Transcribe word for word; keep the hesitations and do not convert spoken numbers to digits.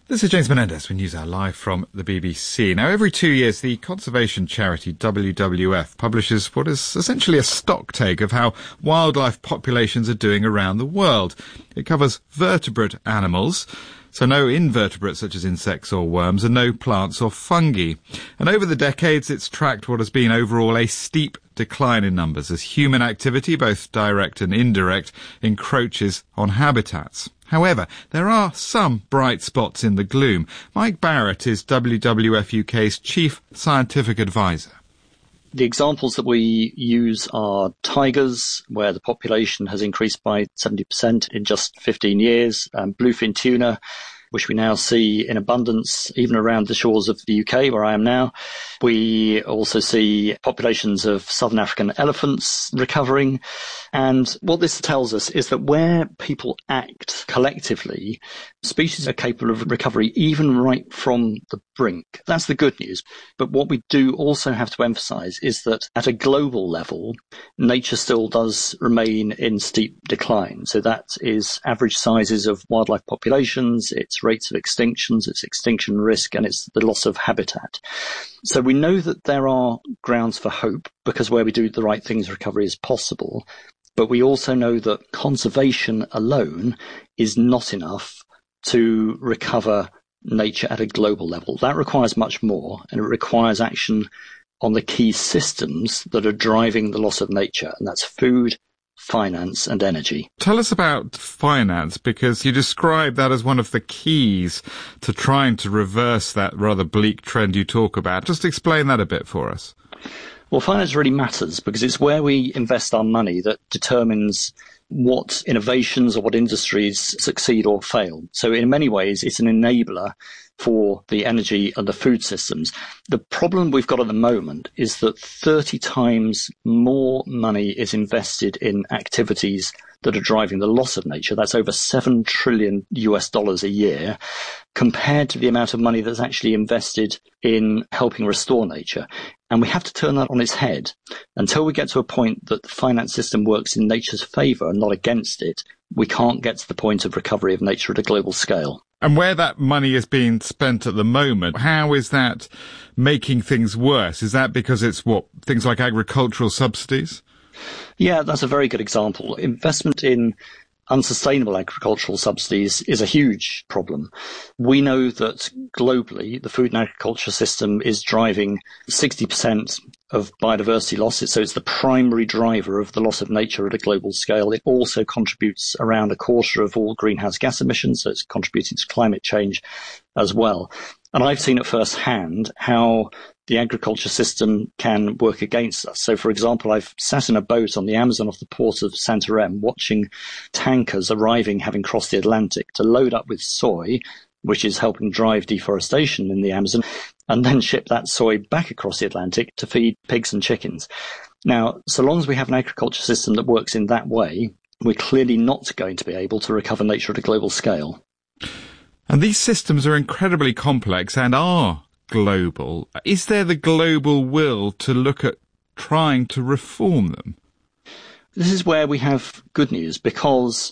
This is James Menendez with NewsHour live from the B B C. Now, every two years, the conservation charity W W F publishes what is essentially a stocktake of how wildlife populations are doing around the world. It covers vertebrate animals, so no invertebrates such as insects or worms, and no plants or fungi. And over the decades, it's tracked what has been overall a steep decline in numbers as human activity, both direct and indirect, encroaches on habitats. However, there are some bright spots in the gloom. Mike Barrett is W W F U K's Chief Scientific Advisor. The examples that we use are tigers, where the population has increased by seventy percent in just fifteen years, um, bluefin tuna, which we now see in abundance even around the shores of the U K, where I am now. We also see populations of southern African elephants recovering. And what this tells us is that where people act collectively, species are capable of recovery even right from the brink. That's the good news. But what we do also have to emphasise is that at a global level, nature still does remain in steep decline. So that is average sizes of wildlife populations, its rates of extinctions, its extinction risk, and it's the loss of habitat. So we know that there are grounds for hope because where we do the right things, recovery is possible. But we also know that conservation alone is not enough to recover nature at a global level. That requires much more, and it requires action on the key systems that are driving the loss of nature, and that's food, finance and energy. Tell us about finance, because you describe that as one of the keys to trying to reverse that rather bleak trend you talk about. Just explain that a bit for us. Well, finance really matters because it's where we invest our money that determines what innovations or what industries succeed or fail. So in many ways, it's an enabler for the energy and the food systems. The problem we've got at the moment is that thirty times more money is invested in activities that are driving the loss of nature. That's over seven trillion U S dollars a year compared to the amount of money that's actually invested in helping restore nature. And we have to turn that on its head. Until we get to a point that the finance system works in nature's favour and not against it, we can't get to the point of recovery of nature at a global scale. And where that money is being spent at the moment, how is that making things worse? Is that because it's what, things like agricultural subsidies? Yeah, that's a very good example. Investment in unsustainable agricultural subsidies is a huge problem. We know that globally, the food and agriculture system is driving sixty percent of biodiversity losses. So it's the primary driver of the loss of nature at a global scale. It also contributes around a quarter of all greenhouse gas emissions. So it's contributing to climate change as well. And I've seen at first hand how the agriculture system can work against us. So, for example, I've sat in a boat on the Amazon off the port of Santarém watching tankers arriving, having crossed the Atlantic, to load up with soy, which is helping drive deforestation in the Amazon, and then ship that soy back across the Atlantic to feed pigs and chickens. Now, so long as we have an agriculture system that works in that way, we're clearly not going to be able to recover nature at a global scale. And these systems are incredibly complex and are global. Is there the global will to look at trying to reform them? This is where we have good news, because